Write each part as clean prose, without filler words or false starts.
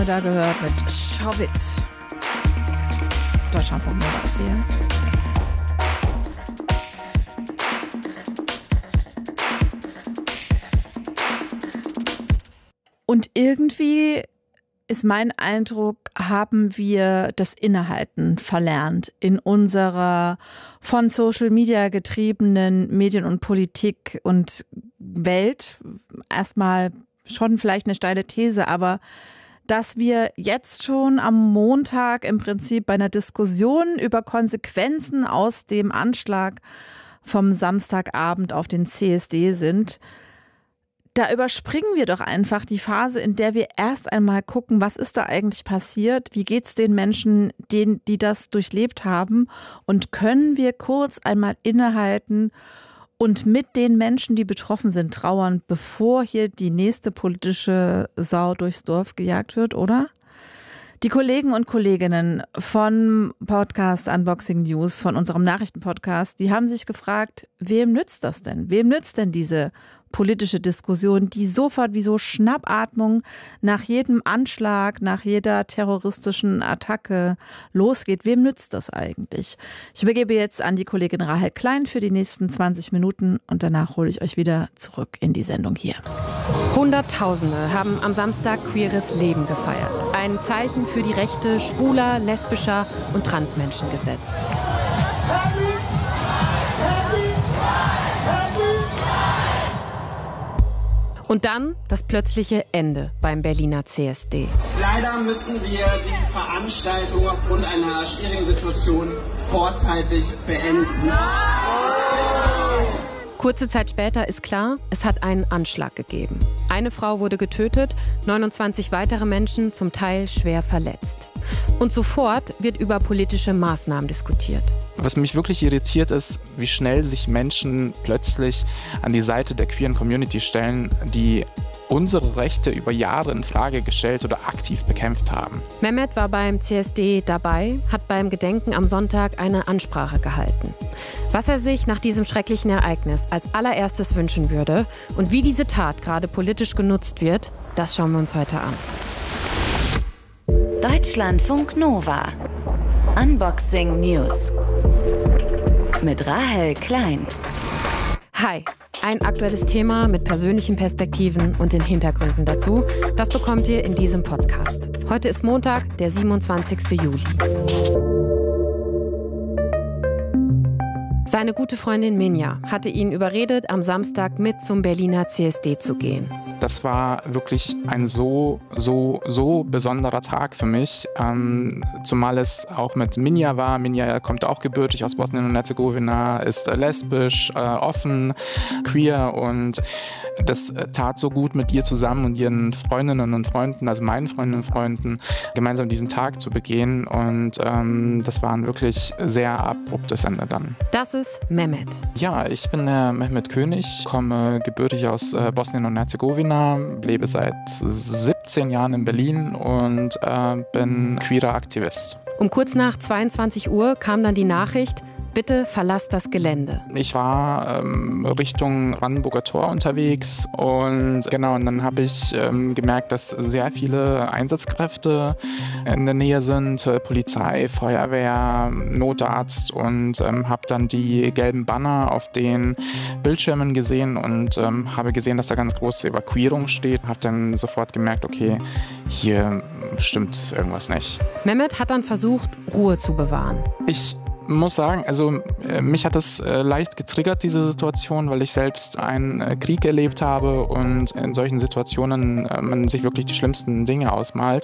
Da gehört mit Schowitz. Deutschlandfunk Nova ist hier. Und irgendwie ist mein Eindruck, haben wir das Innehalten verlernt in unserer von Social Media getriebenen Medien- und Politik- und Welt. Erstmal schon vielleicht eine steile These, aber dass wir jetzt schon am Montag im Prinzip bei einer Diskussion über Konsequenzen aus dem Anschlag vom Samstagabend auf den CSD sind, da überspringen wir doch einfach die Phase, in der wir erst einmal gucken, was ist da eigentlich passiert, wie geht's den Menschen, die das durchlebt haben, und können wir kurz einmal innehalten und mit den Menschen, die betroffen sind, trauern, bevor hier die nächste politische Sau durchs Dorf gejagt wird, oder? Die Kollegen und Kolleginnen vom Podcast Unboxing News, von unserem Nachrichtenpodcast, die haben sich gefragt, wem nützt das denn? Wem nützt denn diese politische Diskussion, die sofort wie so Schnappatmung nach jedem Anschlag, nach jeder terroristischen Attacke losgeht? Wem nützt das eigentlich? Ich übergebe jetzt an die Kollegin Rahel Klein für die nächsten 20 Minuten und danach hole ich euch wieder zurück in die Sendung hier. Hunderttausende haben am Samstag queeres Leben gefeiert. Ein Zeichen für die Rechte schwuler, lesbischer und Transmenschen gesetzt. Und dann das plötzliche Ende beim Berliner CSD. Leider müssen wir die Veranstaltung aufgrund einer schwierigen Situation vorzeitig beenden. Kurze Zeit später ist klar, es hat einen Anschlag gegeben. Eine Frau wurde getötet, 29 weitere Menschen zum Teil schwer verletzt. Und sofort wird über politische Maßnahmen diskutiert. Was mich wirklich irritiert ist, wie schnell sich Menschen plötzlich an die Seite der queeren Community stellen, die unsere Rechte über Jahre in Frage gestellt oder aktiv bekämpft haben. Mehmet war beim CSD dabei, hat beim Gedenken am Sonntag eine Ansprache gehalten. Was er sich nach diesem schrecklichen Ereignis als allererstes wünschen würde und wie diese Tat gerade politisch genutzt wird, das schauen wir uns heute an. Deutschlandfunk Nova. Unboxing News. Mit Rahel Klein. Hi, ein aktuelles Thema mit persönlichen Perspektiven und den Hintergründen dazu, das bekommt ihr in diesem Podcast. Heute ist Montag, der 27. Juli. Seine gute Freundin Minja hatte ihn überredet, am Samstag mit zum Berliner CSD zu gehen. Das war wirklich ein so besonderer Tag für mich, zumal es auch mit Minja war. Minja kommt auch gebürtig aus Bosnien und Herzegowina, ist lesbisch, offen, queer, und das tat so gut, mit ihr zusammen und ihren Freundinnen und Freunden, also meinen Freundinnen und Freunden, gemeinsam diesen Tag zu begehen, und das war ein wirklich sehr abruptes Ende dann. Das ist Mehmet. Ja, ich bin der Mehmet König, komme gebürtig aus Bosnien und Herzegowina, lebe seit 17 Jahren in Berlin und bin queerer Aktivist. Um kurz nach 22 Uhr kam dann die Nachricht: Bitte verlasst das Gelände. Ich war Richtung Brandenburger Tor unterwegs, und und dann habe ich gemerkt, dass sehr viele Einsatzkräfte in der Nähe sind, Polizei, Feuerwehr, Notarzt, und habe dann die gelben Banner auf den Bildschirmen gesehen und habe gesehen, dass da ganz große Evakuierung steht. Habe dann sofort gemerkt, okay, hier stimmt irgendwas nicht. Mehmet hat dann versucht, Ruhe zu bewahren. Ich muss sagen, also mich hat es leicht getriggert, diese Situation, weil ich selbst einen Krieg erlebt habe und in solchen Situationen man sich wirklich die schlimmsten Dinge ausmalt.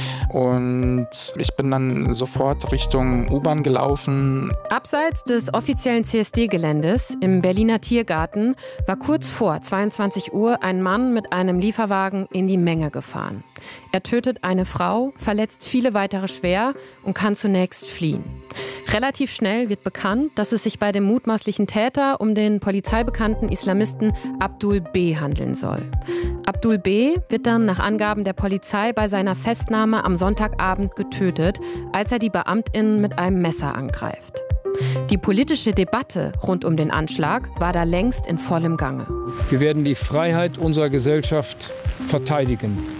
Und ich bin dann sofort Richtung U-Bahn gelaufen. Abseits des offiziellen CSD-Geländes im Berliner Tiergarten war kurz vor 22 Uhr ein Mann mit einem Lieferwagen in die Menge gefahren. Er tötet eine Frau, verletzt viele weitere schwer und kann zunächst fliehen. Relativ schnell wird bekannt, dass es sich bei dem mutmaßlichen Täter um den polizeibekannten Islamisten Abdul B. handeln soll. Abdul B. wird dann nach Angaben der Polizei bei seiner Festnahme am Sonntagabend getötet, als er die BeamtInnen mit einem Messer angreift. Die politische Debatte rund um den Anschlag war da längst in vollem Gange. Wir werden die Freiheit unserer Gesellschaft verteidigen.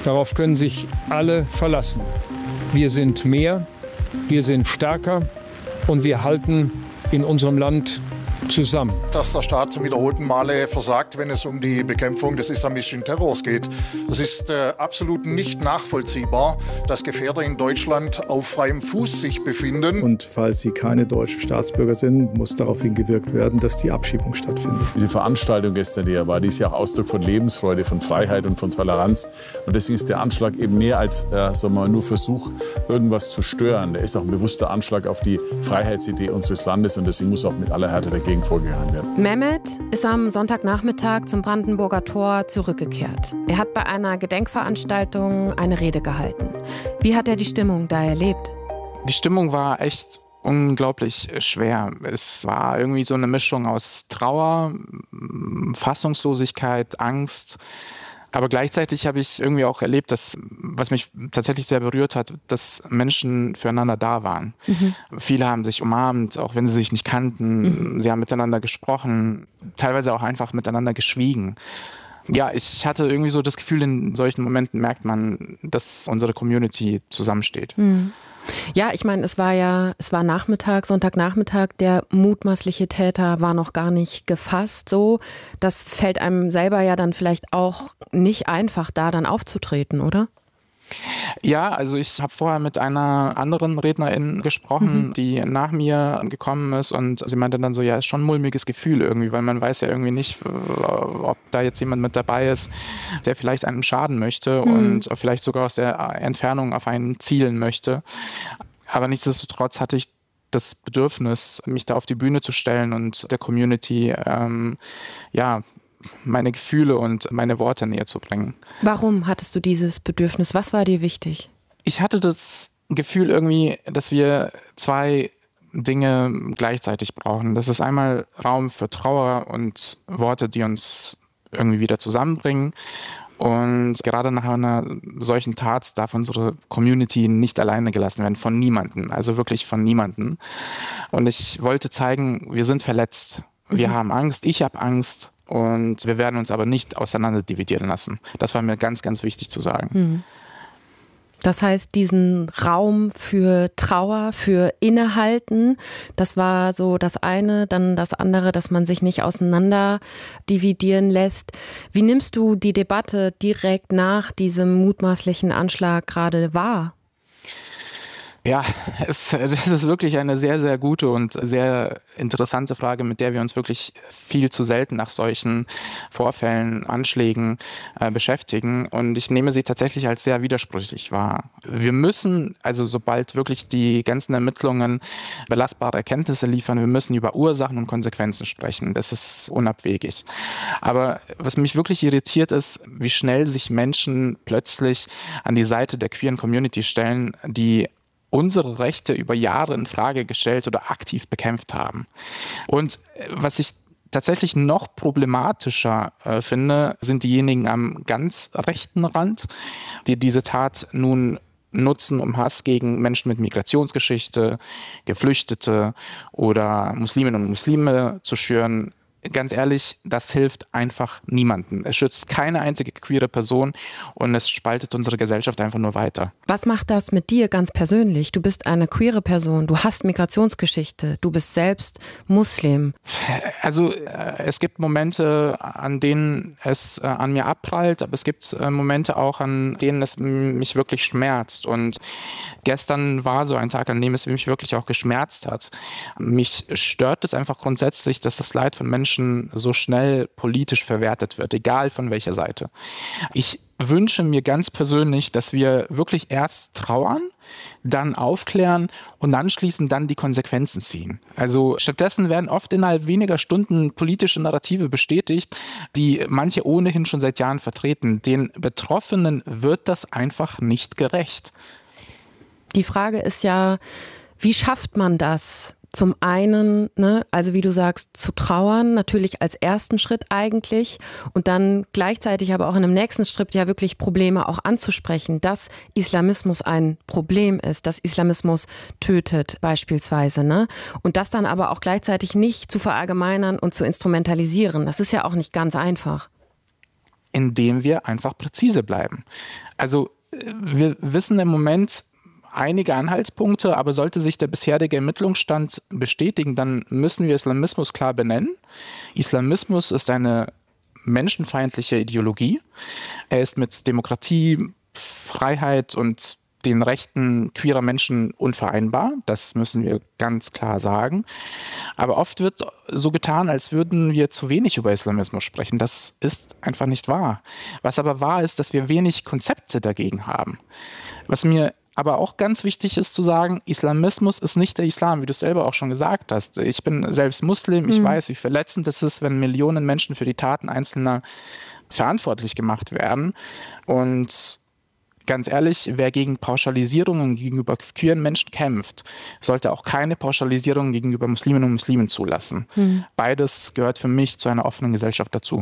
Darauf können sich alle verlassen. Wir sind mehr, wir sind stärker und wir halten in unserem Land zusammen. Dass der Staat zum wiederholten Male versagt, wenn es um die Bekämpfung des islamistischen Terrors geht. Es ist absolut nicht nachvollziehbar, dass Gefährder in Deutschland auf freiem Fuß sich befinden. Und falls sie keine deutschen Staatsbürger sind, muss darauf hingewirkt werden, dass die Abschiebung stattfindet. Diese Veranstaltung gestern, die ja war, die ist ja auch Ausdruck von Lebensfreude, von Freiheit und von Toleranz. Und deswegen ist der Anschlag eben mehr als nur Versuch, irgendwas zu stören. Der ist auch ein bewusster Anschlag auf die Freiheitsidee unseres Landes und deswegen muss auch mit aller Härte dagegen vorgegangen werden. Mehmet ist am Sonntagnachmittag zum Brandenburger Tor zurückgekehrt. Er hat bei einer Gedenkveranstaltung eine Rede gehalten. Wie hat er die Stimmung da erlebt? Die Stimmung war echt unglaublich schwer. Es war irgendwie so eine Mischung aus Trauer, Fassungslosigkeit, Angst. Aber gleichzeitig habe ich irgendwie auch erlebt, dass, was mich tatsächlich sehr berührt hat, dass Menschen füreinander da waren. Viele haben sich umarmt, auch wenn sie sich nicht kannten. Sie haben miteinander gesprochen, teilweise auch einfach miteinander geschwiegen. Ja, ich hatte irgendwie so das Gefühl, in solchen Momenten merkt man, dass unsere Community zusammensteht. Ja, ich meine, es war Nachmittag, Sonntagnachmittag, der mutmaßliche Täter war noch gar nicht gefasst, so. Das fällt einem selber ja dann vielleicht auch nicht einfach, da dann aufzutreten, oder? Ja, also ich habe vorher mit einer anderen Rednerin gesprochen, die nach mir gekommen ist und sie meinte dann so, ja, ist schon ein mulmiges Gefühl irgendwie, weil man weiß ja irgendwie nicht, ob da jetzt jemand mit dabei ist, der vielleicht einem schaden möchte und vielleicht sogar aus der Entfernung auf einen zielen möchte. Aber nichtsdestotrotz hatte ich das Bedürfnis, mich da auf die Bühne zu stellen und der Community, meine Gefühle und meine Worte näher zu bringen. Warum hattest du dieses Bedürfnis? Was war dir wichtig? Ich hatte das Gefühl irgendwie, dass wir zwei Dinge gleichzeitig brauchen. Das ist einmal Raum für Trauer und Worte, die uns irgendwie wieder zusammenbringen. Und gerade nach einer solchen Tat darf unsere Community nicht alleine gelassen werden, von niemandem, also wirklich von niemandem. Und ich wollte zeigen, wir sind verletzt, wir haben Angst, ich habe Angst. Und wir werden uns aber nicht auseinander dividieren lassen. Das war mir ganz, ganz wichtig zu sagen. Das heißt, diesen Raum für Trauer, für Innehalten, das war so das eine, dann das andere, dass man sich nicht auseinander dividieren lässt. Wie nimmst du die Debatte direkt nach diesem mutmaßlichen Anschlag gerade wahr? Ja, das ist wirklich eine sehr, sehr gute und sehr interessante Frage, mit der wir uns wirklich viel zu selten nach solchen Vorfällen, Anschlägen beschäftigen. Und ich nehme sie tatsächlich als sehr widersprüchlich wahr. Wir müssen, also sobald wirklich die ganzen Ermittlungen belastbare Erkenntnisse liefern, wir müssen über Ursachen und Konsequenzen sprechen. Das ist unabwegig. Aber was mich wirklich irritiert ist, wie schnell sich Menschen plötzlich an die Seite der queeren Community stellen, die unsere Rechte über Jahre in Frage gestellt oder aktiv bekämpft haben. Und was ich tatsächlich noch problematischer finde, sind diejenigen am ganz rechten Rand, die diese Tat nun nutzen, um Hass gegen Menschen mit Migrationsgeschichte, Geflüchtete oder Musliminnen und Muslime zu schüren. Ganz ehrlich, das hilft einfach niemandem. Es schützt keine einzige queere Person und es spaltet unsere Gesellschaft einfach nur weiter. Was macht das mit dir ganz persönlich? Du bist eine queere Person, du hast Migrationsgeschichte, du bist selbst Muslim. Also es gibt Momente, an denen es an mir abprallt, aber es gibt Momente auch, an denen es mich wirklich schmerzt. Und gestern war so ein Tag, an dem es mich wirklich auch geschmerzt hat. Mich stört es einfach grundsätzlich, dass das Leid von Menschen so schnell politisch verwertet wird, egal von welcher Seite. Ich wünsche mir ganz persönlich, dass wir wirklich erst trauern, dann aufklären und anschließend dann die Konsequenzen ziehen. Also stattdessen werden oft innerhalb weniger Stunden politische Narrative bestätigt, die manche ohnehin schon seit Jahren vertreten. Den Betroffenen wird das einfach nicht gerecht. Die Frage ist ja, wie schafft man das? Zum einen, also wie du sagst, zu trauern, natürlich als ersten Schritt eigentlich und dann gleichzeitig aber auch in einem nächsten Schritt ja wirklich Probleme auch anzusprechen, dass Islamismus ein Problem ist, dass Islamismus tötet beispielsweise, und das dann aber auch gleichzeitig nicht zu verallgemeinern und zu instrumentalisieren. Das ist ja auch nicht ganz einfach. indem wir einfach präzise bleiben. Also wir wissen im Moment einige Anhaltspunkte, aber sollte sich der bisherige Ermittlungsstand bestätigen, dann müssen wir Islamismus klar benennen. Islamismus ist eine menschenfeindliche Ideologie. Er ist mit Demokratie, Freiheit und den Rechten queerer Menschen unvereinbar. Das müssen wir ganz klar sagen. Aber oft wird so getan, als würden wir zu wenig über Islamismus sprechen. Das ist einfach nicht wahr. Was aber wahr ist, dass wir wenig Konzepte dagegen haben. Was mir aber auch ganz wichtig ist zu sagen, Islamismus ist nicht der Islam, wie du es selber auch schon gesagt hast. Ich bin selbst Muslim, ich weiß, wie verletzend es ist, wenn Millionen Menschen für die Taten Einzelner verantwortlich gemacht werden. Und ganz ehrlich, wer gegen Pauschalisierungen gegenüber queeren Menschen kämpft, sollte auch keine Pauschalisierungen gegenüber Musliminnen und Muslimen zulassen. Beides gehört für mich zu einer offenen Gesellschaft dazu.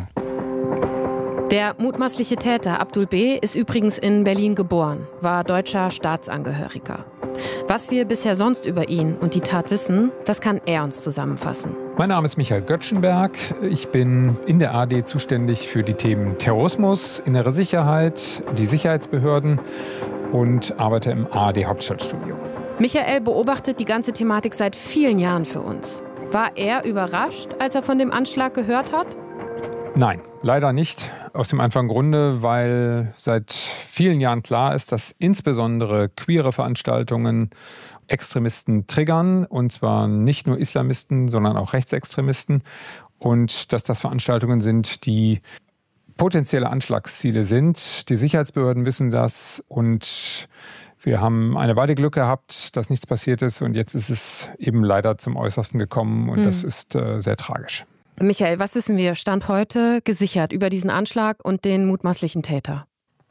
Der mutmaßliche Täter Abdul B. ist übrigens in Berlin geboren, war deutscher Staatsangehöriger. Was wir bisher sonst über ihn und die Tat wissen, das kann er uns zusammenfassen. Mein Name ist Michael Göttschenberg. Ich bin in der ARD zuständig für die Themen Terrorismus, innere Sicherheit, die Sicherheitsbehörden und arbeite im ARD Hauptstadtstudio. Michael beobachtet die ganze Thematik seit vielen Jahren für uns. War er überrascht, als er von dem Anschlag gehört hat? Nein, leider nicht. Aus dem einfachen Grunde, weil seit vielen Jahren klar ist, dass insbesondere queere Veranstaltungen Extremisten triggern. Und zwar nicht nur Islamisten, sondern auch Rechtsextremisten. Und dass das Veranstaltungen sind, die potenzielle Anschlagsziele sind. Die Sicherheitsbehörden wissen das. Und wir haben eine Weile Glück gehabt, dass nichts passiert ist. Und jetzt ist es eben leider zum Äußersten gekommen. Und das ist sehr tragisch. Michael, was wissen wir Stand heute gesichert über diesen Anschlag und den mutmaßlichen Täter?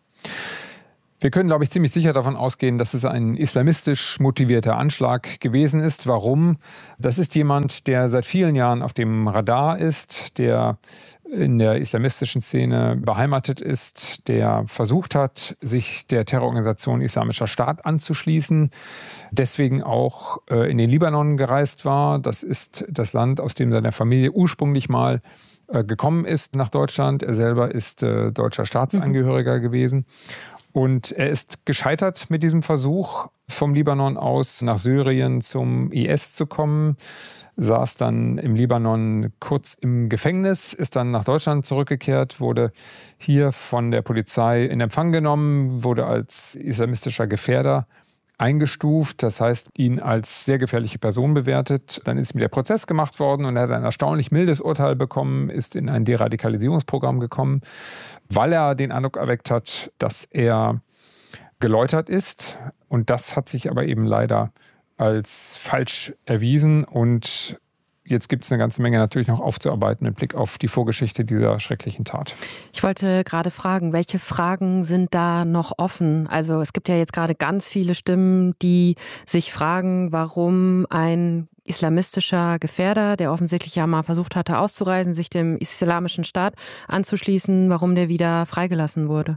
Wir können, glaube ich, ziemlich sicher davon ausgehen, dass es ein islamistisch motivierter Anschlag gewesen ist. Warum? Das ist jemand, der seit vielen Jahren auf dem Radar ist, der in der islamistischen Szene beheimatet ist, der versucht hat, sich der Terrororganisation Islamischer Staat anzuschließen, deswegen auch in den Libanon gereist war. Das ist das Land, aus dem seine Familie ursprünglich mal gekommen ist nach Deutschland. Er selber ist deutscher Staatsangehöriger gewesen. Und er ist gescheitert mit diesem Versuch, vom Libanon aus nach Syrien zum IS zu kommen, saß dann im Libanon kurz im Gefängnis, ist dann nach Deutschland zurückgekehrt, wurde hier von der Polizei in Empfang genommen, wurde als islamistischer Gefährder eingestuft, das heißt, ihn als sehr gefährliche Person bewertet. Dann ist ihm der Prozess gemacht worden und er hat ein erstaunlich mildes Urteil bekommen, ist in ein Deradikalisierungsprogramm gekommen, weil er den Eindruck erweckt hat, dass er geläutert ist. Und das hat sich aber eben leider als falsch erwiesen. Und jetzt gibt es eine ganze Menge natürlich noch aufzuarbeiten mit Blick auf die Vorgeschichte dieser schrecklichen Tat. Ich wollte gerade fragen, welche Fragen sind da noch offen? Also es gibt ja jetzt gerade ganz viele Stimmen, die sich fragen, warum ein islamistischer Gefährder, der offensichtlich ja mal versucht hatte auszureisen, sich dem Islamischen Staat anzuschließen, warum der wieder freigelassen wurde.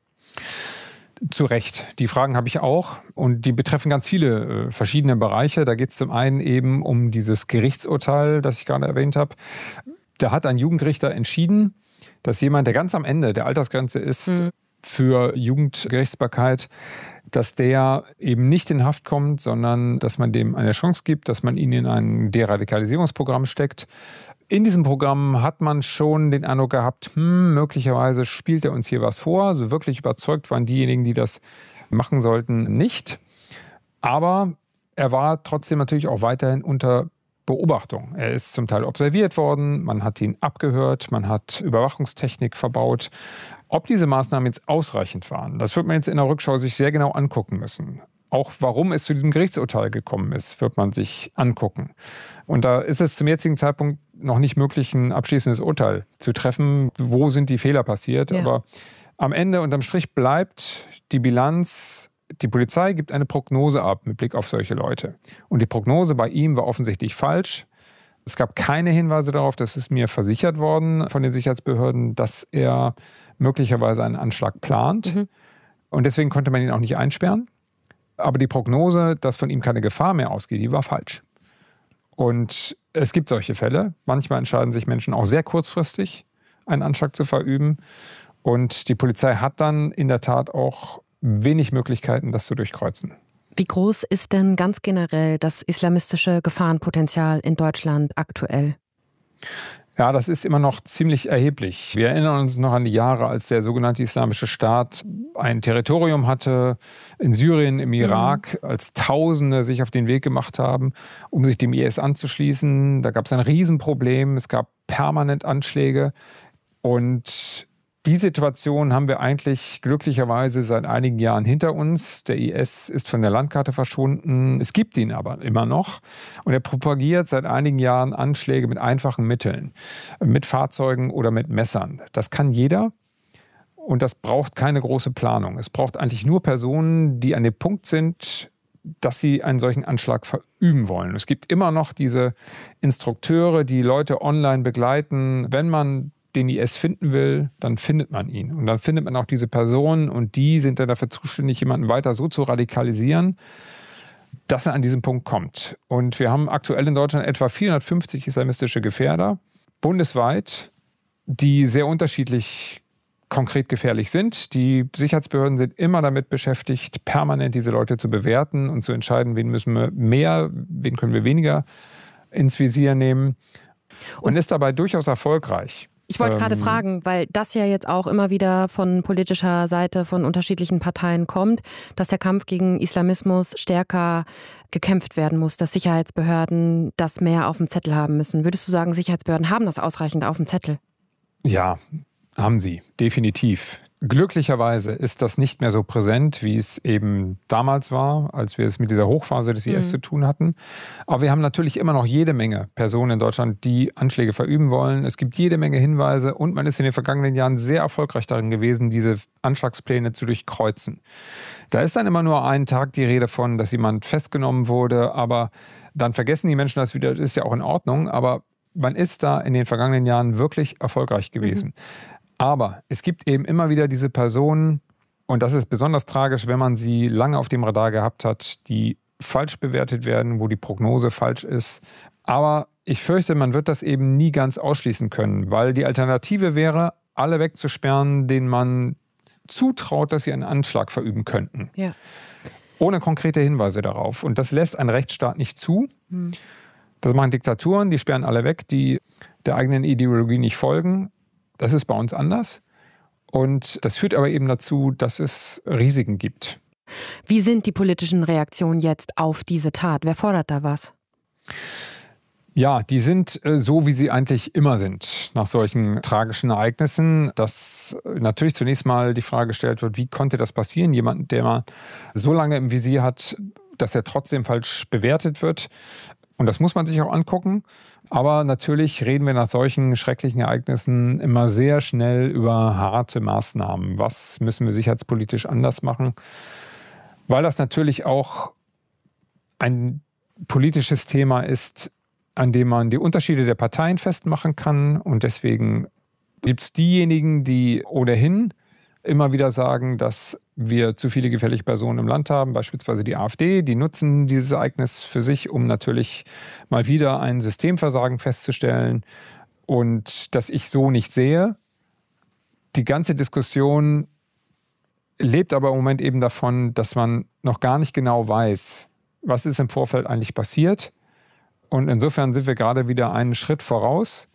Zu Recht. Die Fragen habe ich auch und die betreffen ganz viele verschiedene Bereiche. Da geht es zum einen eben um dieses Gerichtsurteil, das ich gerade erwähnt habe. Da hat ein Jugendrichter entschieden, dass jemand, der ganz am Ende der Altersgrenze ist für Jugendgerichtsbarkeit, dass der eben nicht in Haft kommt, sondern dass man dem eine Chance gibt, dass man ihn in ein Deradikalisierungsprogramm steckt. In diesem Programm hat man schon den Eindruck gehabt, möglicherweise spielt er uns hier was vor. So wirklich überzeugt waren diejenigen, die das machen sollten, nicht. Aber er war trotzdem natürlich auch weiterhin unter Beobachtung. Er ist zum Teil observiert worden, man hat ihn abgehört, man hat Überwachungstechnik verbaut. Ob diese Maßnahmen jetzt ausreichend waren, das wird man jetzt in der Rückschau sich sehr genau angucken müssen. Auch warum es zu diesem Gerichtsurteil gekommen ist, wird man sich angucken. Und da ist es zum jetzigen Zeitpunkt noch nicht möglich, ein abschließendes Urteil zu treffen. Wo sind die Fehler passiert? Ja. Aber am Ende unterm Strich bleibt die Bilanz, die Polizei gibt eine Prognose ab mit Blick auf solche Leute. Und die Prognose bei ihm war offensichtlich falsch. Es gab keine Hinweise darauf, das ist mir versichert worden von den Sicherheitsbehörden, dass er möglicherweise einen Anschlag plant. Und deswegen konnte man ihn auch nicht einsperren. Aber die Prognose, dass von ihm keine Gefahr mehr ausgeht, die war falsch. Und es gibt solche Fälle. Manchmal entscheiden sich Menschen auch sehr kurzfristig, einen Anschlag zu verüben. Und die Polizei hat dann in der Tat auch wenig Möglichkeiten, das zu durchkreuzen. Wie groß ist denn ganz generell das islamistische Gefahrenpotenzial in Deutschland aktuell? Ja, das ist immer noch ziemlich erheblich. Wir erinnern uns noch an die Jahre, als der sogenannte Islamische Staat ein Territorium hatte in Syrien, im Irak, als Tausende sich auf den Weg gemacht haben, um sich dem IS anzuschließen. Da gab es ein Riesenproblem. Es gab permanent Anschläge. Und die Situation haben wir eigentlich glücklicherweise seit einigen Jahren hinter uns. Der IS ist von der Landkarte verschwunden. Es gibt ihn aber immer noch. Und er propagiert seit einigen Jahren Anschläge mit einfachen Mitteln, mit Fahrzeugen oder mit Messern. Das kann jeder. Und das braucht keine große Planung. Es braucht eigentlich nur Personen, die an dem Punkt sind, dass sie einen solchen Anschlag verüben wollen. Es gibt immer noch diese Instrukteure, die Leute online begleiten. Wenn man den IS finden will, dann findet man ihn. Und dann findet man auch diese Personen und die sind dann dafür zuständig, jemanden weiter so zu radikalisieren, dass er an diesen Punkt kommt. Und wir haben aktuell in Deutschland etwa 450 islamistische Gefährder, bundesweit, die sehr unterschiedlich konkret gefährlich sind. Die Sicherheitsbehörden sind immer damit beschäftigt, permanent diese Leute zu bewerten und zu entscheiden, wen müssen wir mehr, wen können wir weniger ins Visier nehmen. Und ist dabei durchaus erfolgreich. Ich wollte gerade fragen, weil das ja jetzt auch immer wieder von politischer Seite von unterschiedlichen Parteien kommt, dass der Kampf gegen Islamismus stärker gekämpft werden muss, dass Sicherheitsbehörden das mehr auf dem Zettel haben müssen. Würdest du sagen, Sicherheitsbehörden haben das ausreichend auf dem Zettel? Ja, haben sie, definitiv. Glücklicherweise ist das nicht mehr so präsent, wie es eben damals war, als wir es mit dieser Hochphase des IS zu tun hatten. Aber wir haben natürlich immer noch jede Menge Personen in Deutschland, die Anschläge verüben wollen. Es gibt jede Menge Hinweise und man ist in den vergangenen Jahren sehr erfolgreich darin gewesen, diese Anschlagspläne zu durchkreuzen. Da ist dann immer nur einen Tag die Rede von, dass jemand festgenommen wurde, aber dann vergessen die Menschen das wieder, das ist ja auch in Ordnung, aber man ist da in den vergangenen Jahren wirklich erfolgreich gewesen. Aber es gibt eben immer wieder diese Personen, und das ist besonders tragisch, wenn man sie lange auf dem Radar gehabt hat, die falsch bewertet werden, wo die Prognose falsch ist. Aber ich fürchte, man wird das eben nie ganz ausschließen können, weil die Alternative wäre, alle wegzusperren, denen man zutraut, dass sie einen Anschlag verüben könnten. Ja. Ohne konkrete Hinweise darauf. Und das lässt ein Rechtsstaat nicht zu. Das machen Diktaturen, die sperren alle weg, die der eigenen Ideologie nicht folgen. Das ist bei uns anders und das führt aber eben dazu, dass es Risiken gibt. Wie sind die politischen Reaktionen jetzt auf diese Tat? Wer fordert da was? Ja, die sind so, wie sie eigentlich immer sind nach solchen tragischen Ereignissen, dass natürlich zunächst mal die Frage gestellt wird, wie konnte das passieren? Jemand, der man so lange im Visier hat, dass er trotzdem falsch bewertet wird. Und das muss man sich auch angucken. Aber natürlich reden wir nach solchen schrecklichen Ereignissen immer sehr schnell über harte Maßnahmen. Was müssen wir sicherheitspolitisch anders machen? Weil das natürlich auch ein politisches Thema ist, an dem man die Unterschiede der Parteien festmachen kann. Und deswegen gibt es diejenigen, die ohnehin immer wieder sagen, dass wir zu viele gefährliche Personen im Land haben, beispielsweise die AfD, die nutzen dieses Ereignis für sich, um natürlich mal wieder ein Systemversagen festzustellen und das ich so nicht sehe. Die ganze Diskussion lebt aber im Moment eben davon, dass man noch gar nicht genau weiß, was ist im Vorfeld eigentlich passiert. Und insofern sind wir gerade wieder einen Schritt voraus,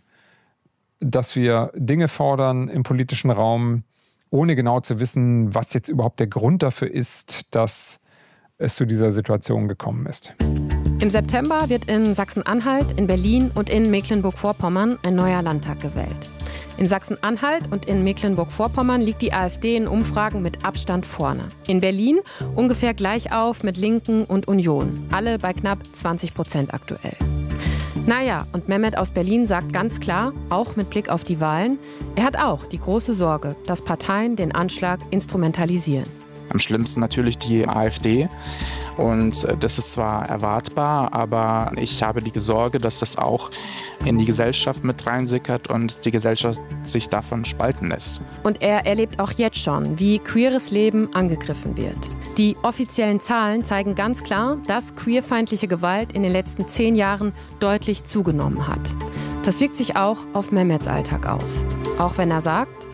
dass wir Dinge fordern im politischen Raum, ohne genau zu wissen, was jetzt überhaupt der Grund dafür ist, dass es zu dieser Situation gekommen ist. Im September wird in Sachsen-Anhalt, in Berlin und in Mecklenburg-Vorpommern ein neuer Landtag gewählt. In Sachsen-Anhalt und in Mecklenburg-Vorpommern liegt die AfD in Umfragen mit Abstand vorne. In Berlin ungefähr gleich auf mit Linken und Union. Alle bei knapp 20% aktuell. Naja, und Mehmet aus Berlin sagt ganz klar, auch mit Blick auf die Wahlen, er hat auch die große Sorge, dass Parteien den Anschlag instrumentalisieren. Am schlimmsten natürlich die AfD. Und das ist zwar erwartbar, aber ich habe die Sorge, dass das auch in die Gesellschaft mit reinsickert und die Gesellschaft sich davon spalten lässt. Und er erlebt auch jetzt schon, wie queeres Leben angegriffen wird. Die offiziellen Zahlen zeigen ganz klar, dass queerfeindliche Gewalt in den letzten 10 Jahren deutlich zugenommen hat. Das wirkt sich auch auf Mehmets Alltag aus. Auch wenn er sagt,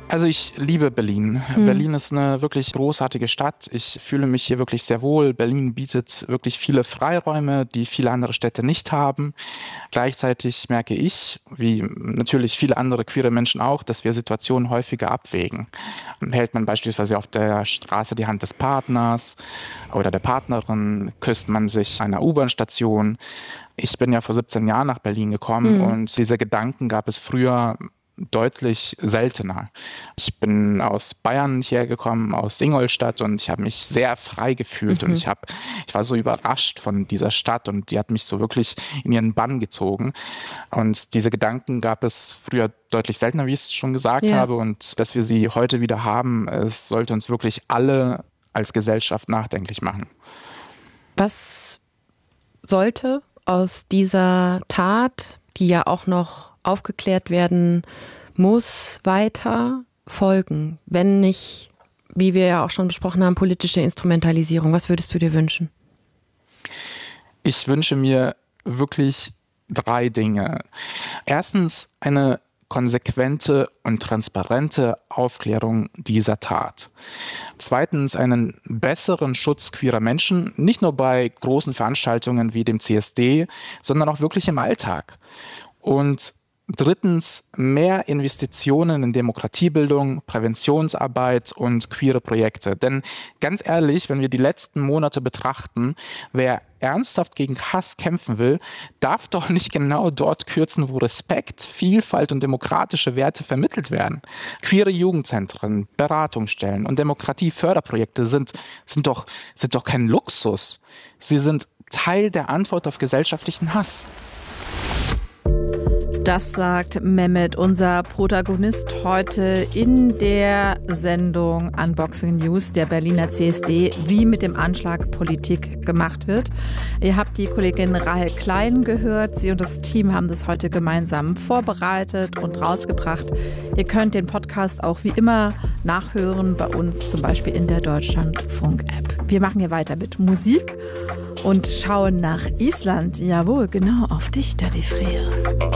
Also ich liebe Berlin. Berlin ist eine wirklich großartige Stadt. Ich fühle mich hier wirklich sehr wohl. Berlin bietet wirklich viele Freiräume, die viele andere Städte nicht haben. Gleichzeitig merke ich, wie natürlich viele andere queere Menschen auch, dass wir Situationen häufiger abwägen. Hält man beispielsweise auf der Straße die Hand des Partners oder der Partnerin, küsst man sich an einer U-Bahn-Station. Ich bin ja vor 17 Jahren nach Berlin gekommen und diese Gedanken gab es früher deutlich seltener. Ich bin aus Bayern hierher gekommen, aus Ingolstadt, und ich habe mich sehr frei gefühlt und ich war so überrascht von dieser Stadt und die hat mich so wirklich in ihren Bann gezogen. Und diese Gedanken gab es früher deutlich seltener, wie ich es schon gesagt habe, und dass wir sie heute wieder haben, es sollte uns wirklich alle als Gesellschaft nachdenklich machen. Was sollte aus dieser Tat, die ja auch noch aufgeklärt werden muss, weiter folgen, wenn nicht, wie wir ja auch schon besprochen haben, politische Instrumentalisierung? Was würdest du dir wünschen? Ich wünsche mir wirklich 3 Dinge. Erstens eine konsequente und transparente Aufklärung dieser Tat. Zweitens einen besseren Schutz queerer Menschen, nicht nur bei großen Veranstaltungen wie dem CSD, sondern auch wirklich im Alltag. Und drittens mehr Investitionen in Demokratiebildung, Präventionsarbeit und queere Projekte. Denn ganz ehrlich, wenn wir die letzten Monate betrachten, wer ernsthaft gegen Hass kämpfen will, darf doch nicht genau dort kürzen, wo Respekt, Vielfalt und demokratische Werte vermittelt werden. Queere Jugendzentren, Beratungsstellen und Demokratieförderprojekte sind doch kein Luxus. Sie sind Teil der Antwort auf gesellschaftlichen Hass. Das sagt Mehmet, unser Protagonist heute in der Sendung Unboxing News der Berliner CSD, wie mit dem Anschlag Politik gemacht wird. Ihr habt die Kollegin Rahel Klein gehört. Sie und das Team haben das heute gemeinsam vorbereitet und rausgebracht. Ihr könnt den Podcast auch wie immer nachhören, bei uns zum Beispiel in der Deutschlandfunk-App. Wir machen hier weiter mit Musik und schauen nach Island. Jawohl, genau, auf dich, Daddy Freyr.